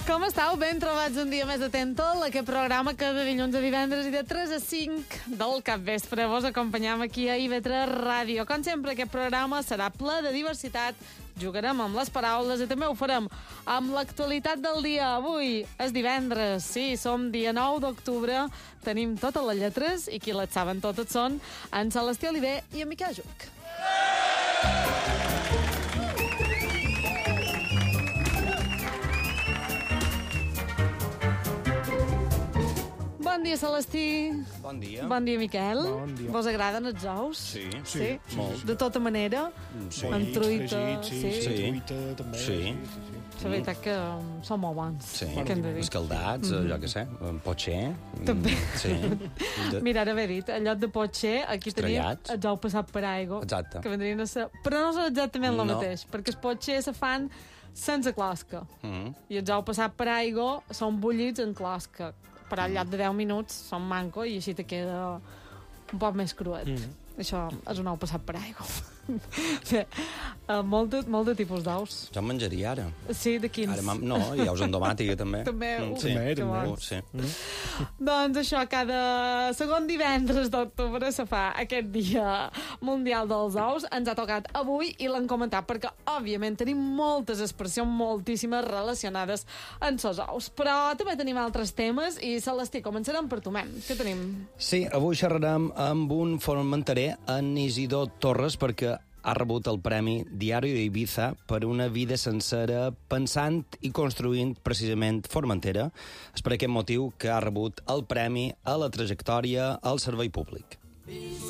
Com estàu? Ben trobats un dia més atent a aquest programa que de dilluns a divendres i de 3 a 5 del capvespre vos acompanyam aquí a IB3 Ràdio. Com sempre, aquest programa serà ple de diversitat, jugarem amb les paraules i també ho farem amb l'actualitat del dia. Avui és divendres, sí, som dia 9 d'octubre, tenim totes les lletres i qui les saben totes són en Celestí Oliver i en Miquel Juc. Bon dia, Celestí. Bon dia. Bon dia, Miquel. Bon dia. Vos agraden els ous? Sí. Molt. De tota manera? Sí. Amb truita, sí. Sí. Truita, també. Sí. La veritat que són molt bons. Sí, Què hem de dir? escaldats, allò que sé, potxer. També. Sí. Mira, ara bé dit, en lloc de potxer, aquí tenim Estrellats. els ous passat per aigua. Exacte. Que vendrien a ser... Però no són exactament el No. mateix, perquè els potxer se fan sense closca. Mm. I els ous passat per aigua són bullits en closca. Però al lloc de 10 minuts són manco i així te queda un poc més cruet. Això és un ou passat per aigua. Bé, molt de tipus d'ous. Jo en menjaria ara. Sí, de quins? Ara no, hi ha ous amb tomàtica, també. També, Sí. També, que també. bons. Sí. Doncs això, cada segon divendres d'octubre se fa aquest dia mundial dels ous. Ens ha tocat avui i l'hem comentat perquè, òbviament, tenim moltes expressions, moltíssimes relacionades amb els ous. Però també tenim altres temes i, Celestí, començarem per tu, mem. Què tenim? Sí, avui xerrarem amb un formenterer, en Isidor Torres, perquè ha rebut el Premi Diari d'Ibiza per una vida sencera pensant i construint precisament Formentera. És per aquest motiu que ha rebut el Premi a la trajectòria al servei públic.